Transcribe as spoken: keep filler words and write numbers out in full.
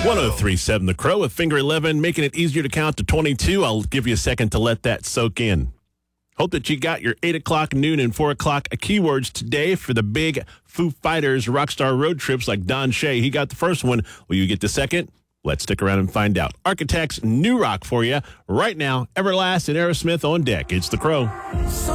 three point seven The Crow with Finger eleven, making it easier to count to twenty-two. I'll give you a second to let that soak in. Hope that you got your eight o'clock, noon, and four o'clock keywords today for the big Foo Fighters rockstar road trips like Don Shea. He got the first one. Will you get the second? Let's stick around and find out. Architects, new rock for you right now. Everlast and Aerosmith on deck. It's The Crow. So